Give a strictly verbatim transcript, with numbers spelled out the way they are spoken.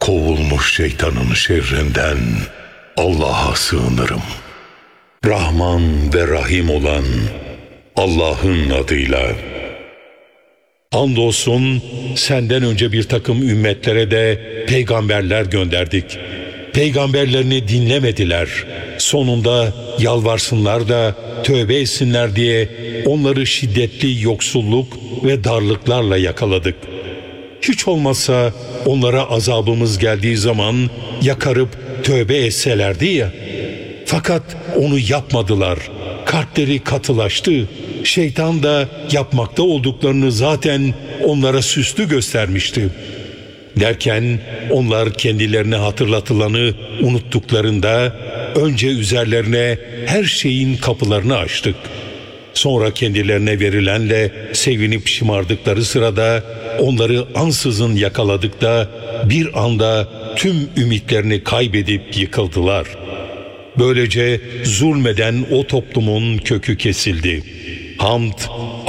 kovulmuş şeytanın şerrinden Allah'a sığınırım. Rahman ve Rahim olan Allah'ın adıyla. Andolsun senden önce bir takım ümmetlere de peygamberler gönderdik. Peygamberlerini dinlemediler. Sonunda yalvarsınlar da tövbe etsinler diye onları şiddetli yoksulluk ve darlıklarla yakaladık. Hiç olmazsa onlara azabımız geldiği zaman yakarıp tövbe etselerdi ya. Fakat onu yapmadılar. Kalpleri katılaştı. Şeytan da yapmakta olduklarını zaten onlara süslü göstermişti. Derken onlar kendilerine hatırlatılanı unuttuklarında önce üzerlerine her şeyin kapılarını açtık. Sonra kendilerine verilenle sevinip şımardıkları sırada onları ansızın yakaladık da bir anda tüm ümitlerini kaybedip yıkıldılar. Böylece zulmeden o toplumun kökü kesildi. Hamd